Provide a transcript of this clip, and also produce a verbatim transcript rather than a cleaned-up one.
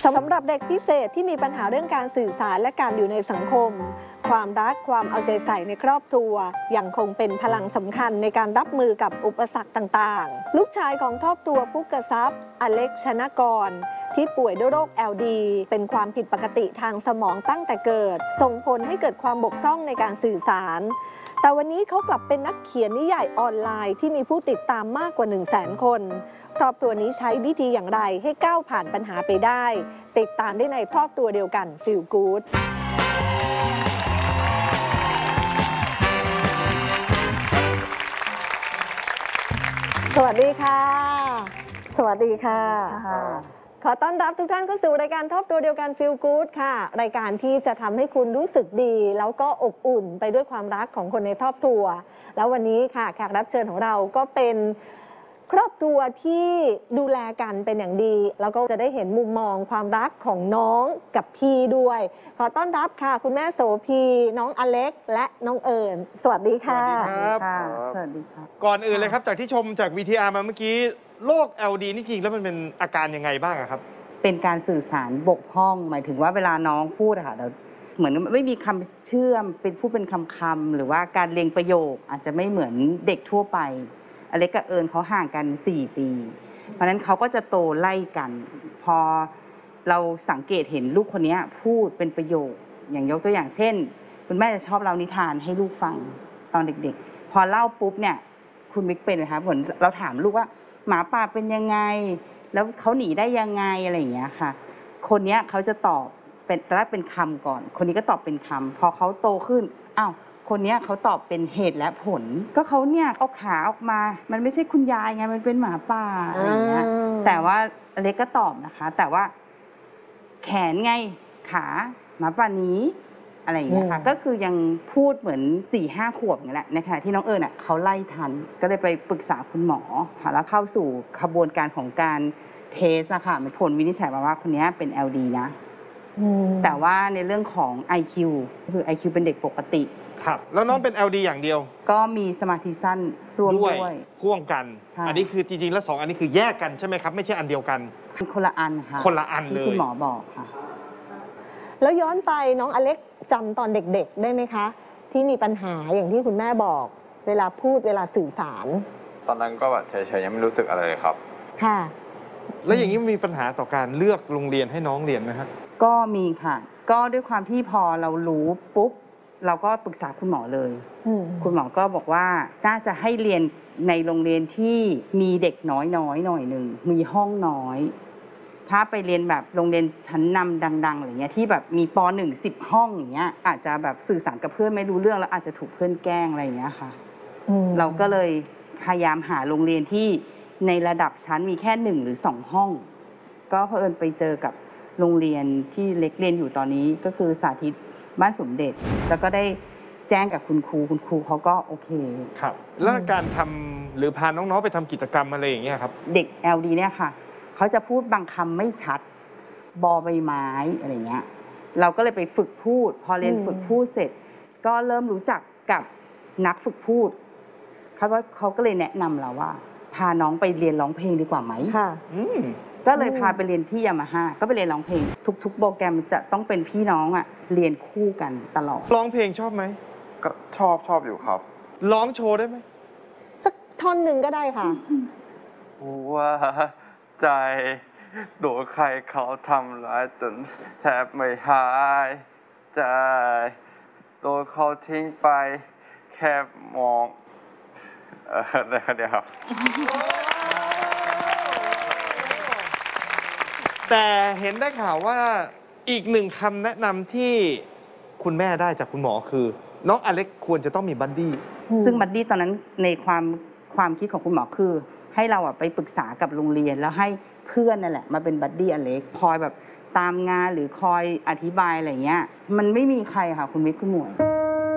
สำหรับเด็กพิเศษที่มีปัญหาเรื่องการสื่อสารและการอยู่ในสังคมความรักความเอาใจใส่ในครอบครัวยังคงเป็นพลังสำคัญในการรับมือกับอุปสรรคต่างๆลูกชายของครอบครัวพุกทรัพย์อเล็กชนกรที่ป่วยด้วยโรค แอล ดี เป็นความผิดปกติทางสมองตั้งแต่เกิดส่งผลให้เกิดความบกพร่องในการสื่อสารแต่วันนี้เขากลับเป็นนักเขียนนิยายออนไลน์ที่มีผู้ติดตามมากกว่า หนึ่งแสน คนครอบครัวนี้ใช้วิธีอย่างไรให้ก้าวผ่านปัญหาไปได้ติดตามได้ในครอบครัวเดียวกัน Feel Good สวัสดีค่ะสวัสดีค่ะขอต้อนรับทุกท่านเข้าสู่รายการครอบครัวเดียวกัน Feel Good ค่ะรายการที่จะทำให้คุณรู้สึกดีแล้วก็อบอุ่นไปด้วยความรักของคนในครอบครัวแล้ววันนี้ค่ะแขกรับเชิญของเราก็เป็นครอบครัวที่ดูแลกันเป็นอย่างดีแล้วก็จะได้เห็นมุมมองความรักของน้องกับพี่ด้วยขอต้อนรับค่ะคุณแม่โสพีน้องอเล็กและน้องเอิญสวัสดีค่ะสวัสดีครับสวัสดีครับก่อนอื่นเลยครับจากที่ชมจาก วี ที อาร์ มาเมื่อกี้โรค แอล ดี นี่จริงแล้วมันเป็นอาการยังไงบ้างครับเป็นการสื่อสารบกพร่องหมายถึงว่าเวลาน้องพูดอะค่ะเราเหมือนไม่มีคำเชื่อมเป็นพูดเป็นคำๆหรือว่าการเรียงประโยคอาจจะไม่เหมือนเด็กทั่วไปอเล็กกับเอิญเขาห่างกันสี่ปีเพราะนั้นเขาก็จะโตไล่กันพอเราสังเกตเห็นลูกคนนี้พูดเป็นประโยคอย่างยกตัวอย่างเช่นคุณแม่จะชอบเล่านิทานให้ลูกฟังตอนเด็กๆพอเล่าปุ๊บเนี่ยคุณบิ๊กเป็นไหมคะผลเราถามลูกว่าหมาป่าเป็นยังไงแล้วเขาหนีได้ยังไงอะไรอย่างเงี้ยค่ะคนนี้เขาจะตอบเป็นแรกเป็นคำก่อนคนนี้ก็ตอบเป็นคำพอเขาโตขึ้นอ้าวคนนี้เขาตอบเป็นเหตุและผลก็เขาเนี่ยเอาขาออกมามันไม่ใช่คุณยายไงมันเป็นหมาป่าอะไรอย่างเงี้ยแต่ว่าอเล็กก็ตอบนะคะแต่ว่าแขนไงขาหมาป่านี้อะไรอย่างเงี้ยค่ะก็คือยังพูดเหมือนสี่ห้าขวบนี่แหละนะคะที่น้องเอิญอ่ะเขาไล่ทันก็เลยไปปรึกษาคุณหมอค่ะแล้วเข้าสู่ขบวนการของการเทสอะค่ะผลวินิจฉัยมาว่าคนนี้เป็น แอล ดี นะแต่ว่าในเรื่องของ ไอ คิว คือ ไอ คิว เป็นเด็กปกติครับแล้วน้องเป็น แอล ดี อย่างเดียวก็มีสมาธิสั้นร่วมด้วยพ่วงกันอันนี้คือจริงๆแล้วสองอันนี้คือแยกกันใช่ไหมครับไม่ใช่อันเดียวกันคนละอันค่ะคนละอันเลยที่คุณหมอบอกค่ะแล้วย้อนไปน้องอเล็กจำตอนเด็กๆได้ไหมคะที่มีปัญหาอย่างที่คุณแม่บอกเวลาพูดเวลาสื่อสารตอนนั้นก็แบบเฉยๆยังไม่รู้สึกอะไรเลยครับค่ะแล้วอย่างนี้มีปัญหาต่อการเลือกโรงเรียนให้น้องเรียนไหมครับก็มีค่ะก็ด้วยความที่พอเรารู้ปุ๊บเราก็ปรึกษาคุณหมอเลยคุณหมอก็บอกว่าน่าจะให้เรียนในโรงเรียนที่มีเด็กน้อยๆ หน่อยหนึ่งมีห้องน้อยถ้าไปเรียนแบบโรงเรียนชั้นนำดังๆอะไรเงี้ยที่แบบมีป.หนึ่ง สิบห้องอย่างเงี้ยอาจจะแบบสื่อสารกับเพื่อนไม่รู้เรื่องแล้วอาจจะถูกเพื่อนแกล้งอะไรอย่างเงี้ยค่ะเราก็เลยพยายามหาโรงเรียนที่ในระดับชั้นมีแค่หนึ่งหรือสองห้องก็เผอิญไปเจอกับโรงเรียนที่เล็กเรียนอยู่ตอนนี้ก็คือสาธิตบ้านสมเด็จแล้วก็ได้แจ้งกับคุณครูคุณครูเขาก็โอเคครับแล้วการทำหรือพาน้องๆไปทำกิจกรรมอะไรอย่างเงี้ยครับเด็ก แอล ดี เนี่ยค่ะเขาจะพูดบางคำไม่ชัดบอใบไม้อะไรเงี้ยเราก็เลยไปฝึกพูดพอเรียนฝึกพูดเสร็จก็เริ่มรู้จักกับนักฝึกพูดเขาว่าเขาก็เลยแนะนำเราว่าพาน้องไปเรียนร้องเพลงดีกว่าไหมค่ะก็เลยพาไปเรียนที่ยามาฮ่าก็ไปเรียนร้องเพลงทุกๆโปรแกรมจะต้องเป็นพี่น้องอ่ะเรียนคู่กันตลอดร้องเพลงชอบไหมก็ชอบชอบอยู่ครับร้องโชว์ได้ไหมสักท่อนหนึ่งก็ได้ค่ะว่าใจโดนใครเขาทำร้ายจนแทบไม่หายใจโดนเขาทิ้งไปแค่มองเออได้ครับเดียวครับแต่เห็นได้ข่าวว่าอีกหนึ่งคำแนะนำที่คุณแม่ได้จากคุณหมอคือน้องอเล็กควรจะต้องมีบัดดี้ซึ่งบัดดี้ตอนนั้นในความความคิดของคุณหมอคือให้เราอะไปปรึกษากับโรงเรียนแล้วให้เพื่อนนั่นแหละมาเป็นบัดดี้อเล็กคอยแบบตามงานหรือคอยอธิบายอะไรเงี้ยมันไม่มีใครค่ะคุณวิทย์คุณหมวย